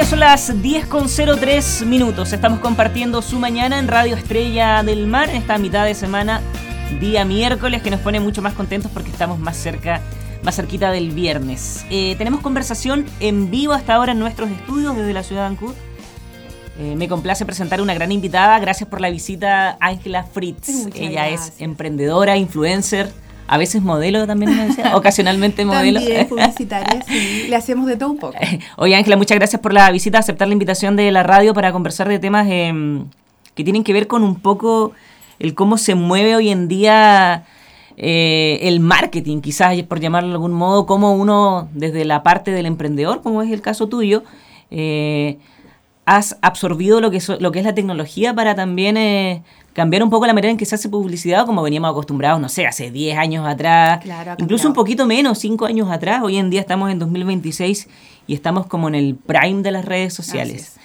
son las 10:03. Estamos compartiendo su mañana en Radio Estrella del Mar en esta mitad de semana, día miércoles, que nos pone mucho más contentos porque estamos más cerquita del viernes. Tenemos conversación en vivo hasta ahora en nuestros estudios desde la ciudad de Ancud. Me complace presentar una gran invitada. Gracias por la visita, Ángela Fritz. Ella gracias. Es emprendedora, influencer, a veces modelo también, me decía, ocasionalmente modelo. También publicitaria, sí. Le hacemos de todo un poco. Oye, Ángela, muchas gracias por la visita, aceptar la invitación de la radio para conversar de temas que tienen que ver con un poco el cómo se mueve hoy en día el marketing, quizás por llamarlo de algún modo, cómo uno desde la parte del emprendedor, como es el caso tuyo, has absorbido lo que es la tecnología para también cambiar un poco la manera en que se hace publicidad, como veníamos acostumbrados, no sé, hace 10 años atrás, Claro, incluso un poquito menos, 5 años atrás. Hoy en día estamos en 2026 y estamos como en el prime de las redes sociales.